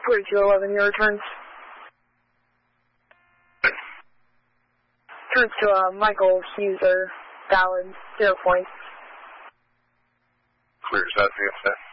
4211, your returns. Turns to Michael Hughes are valid, 0 points. Clear, is that the